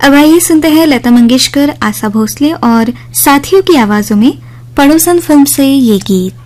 अब आइए सुनते हैं लता मंगेशकर, आशा भोसले और साथियों की आवाजों में पड़ोसन फिल्म से ये गीत।